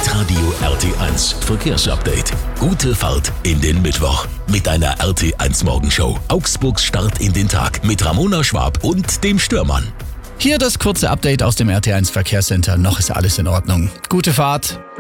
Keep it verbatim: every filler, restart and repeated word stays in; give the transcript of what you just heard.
Hitradio R T eins Verkehrsupdate. Gute Fahrt in den Mittwoch mit einer R T eins Morgenshow. Augsburgs Start in den Tag mit Ramona Schwab und dem Stürmann. Hier das kurze Update aus dem R T eins Verkehrscenter. Noch ist alles in Ordnung. Gute Fahrt.